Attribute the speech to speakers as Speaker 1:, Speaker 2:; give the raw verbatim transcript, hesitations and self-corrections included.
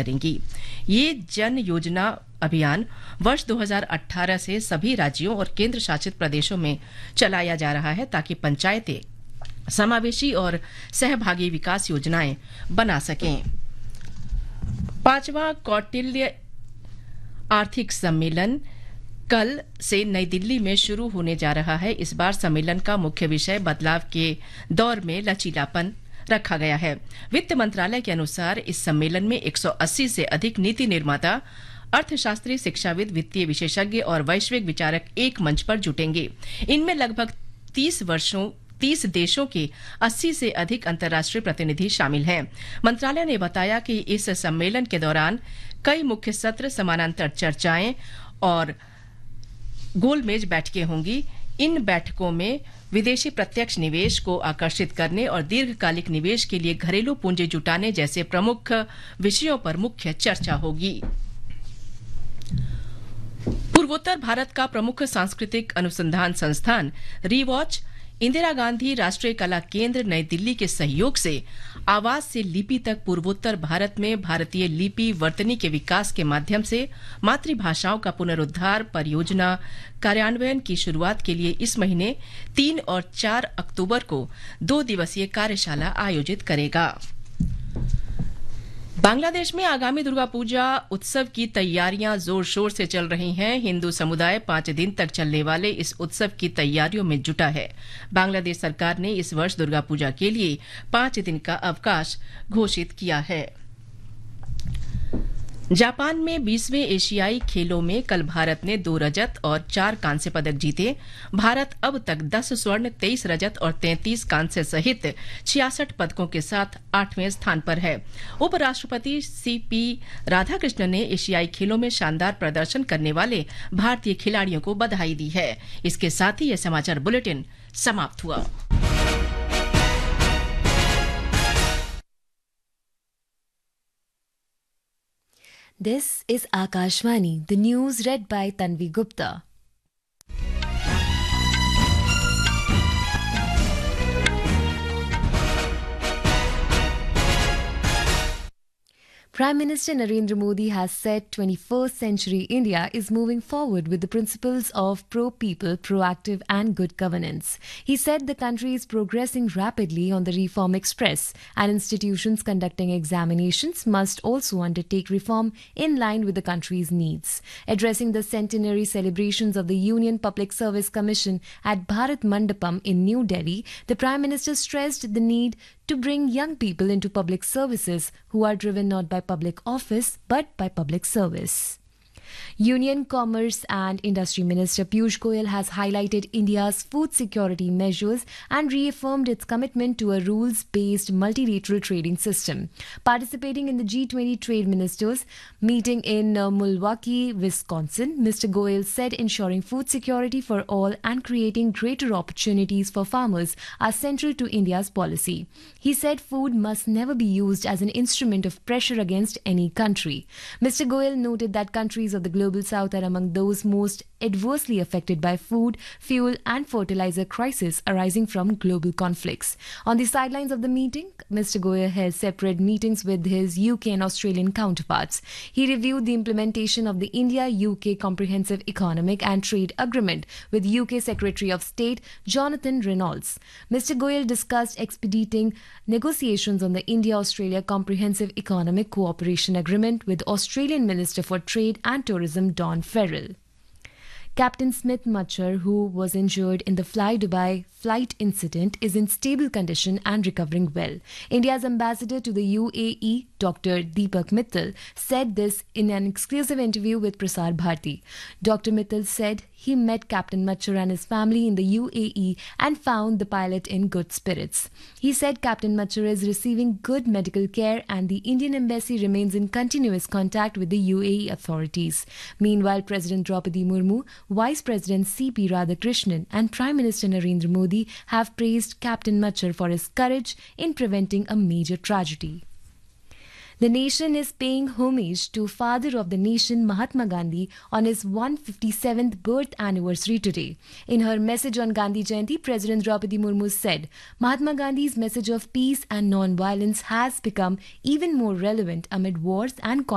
Speaker 1: करेंगी। ये जन योजना अभियान वर्ष दो हज़ार अठारह से सभी राज्यों और केंद्र शासित प्रदेशों में चलाया जा रहा है ताकि पंचायतें समावेशी और सहभागी विकास योजनाएं बना सकें। पांचवां कौटिल्य आर्थिक सम्मेलन कल से नई दिल्ली में शुरू होने जा रहा है। इस बार सम्मेलन का मुख्य विषय बदलाव के दौर में लचीलापन रखा गया है। वित्त मंत्रालय के अनुसार इस सम्मेलन में एक सौ अस्सी से अधिक नीति निर्माता, अर्थशास्त्री, शिक्षाविद, वित्तीय विशेषज्ञ और वैश्विक विचारक एक मंच पर जुटेंगे। इनमें लगभग तीस वर्षों तीस देशों के अस्सी से अधिक अंतर्राष्ट्रीय प्रतिनिधि शामिल हैं। मंत्रालय ने बताया कि इस सम्मेलन के दौरान कई मुख्य सत्र, समानांतर चर्चाएं और गोलमेज बैठकें होंगी। इन बैठकों में विदेशी प्रत्यक्ष निवेश को आकर्षित करने और दीर्घकालिक निवेश के लिए घरेलू पूंजी जुटाने जैसे प्रमुख विषयों पर मुख्य चर्चा होगी। पूर्वोत्तर भारत का प्रमुख सांस्कृतिक अनुसंधान संस्थान रीवॉच इंदिरा गांधी राष्ट्रीय कला केंद्र नई दिल्ली के सहयोग से आवाज से लिपि तक पूर्वोत्तर भारत में भारतीय लिपि वर्तनी के विकास के माध्यम से मातृभाषाओं का पुनरुद्धार परियोजना कार्यान्वयन की शुरुआत के लिए इस महीने तीन और चार अक्टूबर को दो दिवसीय कार्यशाला आयोजित करेगा। बांग्लादेश में आगामी दुर्गा पूजा उत्सव की तैयारियां जोर शोर से चल रही हैं। हिंदू समुदाय पांच दिन तक चलने वाले इस उत्सव की तैयारियों में जुटा है। बांग्लादेश सरकार ने इस वर्ष दुर्गा पूजा के लिए पांच दिन का अवकाश घोषित किया है। जापान में बीसवें एशियाई खेलों में कल भारत ने दो रजत और चार कांस्य पदक जीते। भारत अब तक दस स्वर्ण, तेईस रजत और तैंतीस कांस्य सहित छियासठ पदकों के साथ आठवें स्थान पर है। उपराष्ट्रपति सीपी राधाकृष्णन ने एशियाई खेलों में शानदार प्रदर्शन करने वाले भारतीय खिलाड़ियों को बधाई दी है। इसके साथ ही यह समाचार बुलेटिन समाप्त हुआ।
Speaker 2: This is Akashvani, the news read by Tanvi Gupta. Prime Minister Narendra Modi has said twenty-first century India is moving forward with the principles of pro-people, proactive and good governance. He said the country is progressing rapidly on the reform express and institutions conducting examinations must also undertake reform in line with the country's needs. Addressing the centenary celebrations of the Union Public Service Commission at Bharat Mandapam in New Delhi, the Prime Minister stressed the need to bring young people into public services who are driven not by public office but by public service. Union Commerce and Industry Minister Piyush Goyal has highlighted India's food security measures and reaffirmed its commitment to a rules-based multilateral trading system. Participating in the G twenty Trade Ministers meeting in uh, Milwaukee, Wisconsin, Mister Goyal said ensuring food security for all and creating greater opportunities for farmers are central to India's policy. He said food must never be used as an instrument of pressure against any country. Mister Goyal noted that countries of the global South are among those most adversely affected by food, fuel and fertilizer crisis arising from global conflicts. On the sidelines of the meeting, Mister Goyal held separate meetings with his U K and Australian counterparts. He reviewed the implementation of the India-U K Comprehensive Economic and Trade Agreement with U K Secretary of State Jonathan Reynolds. Mister Goyal discussed expediting negotiations on the India-Australia Comprehensive Economic Cooperation Agreement with Australian Minister for Trade and Tourism Don Farrell. Captain Smith Machar, who was injured in the Fly Dubai flight incident, is in stable condition and recovering well. India's ambassador to the U A E, Doctor Deepak Mittal, said this in an exclusive interview with Prasar Bharati. Doctor Mittal said he met Captain Machar and his family in the U A E and found the pilot in good spirits. He said Captain Machar is receiving good medical care and the Indian embassy remains in continuous contact with the U A E authorities. Meanwhile, President Draupadi Murmu, Vice President C P Radhakrishnan and Prime Minister Narendra Modi have praised Captain Machar for his courage in preventing a major tragedy. The nation is paying homage to Father of the Nation Mahatma Gandhi on his one hundred fifty-seventh birth anniversary today. In her message on Gandhi Jayanti, President Draupadi Murmu said, Mahatma Gandhi's message of peace and non-violence has become even more relevant amid wars and conflicts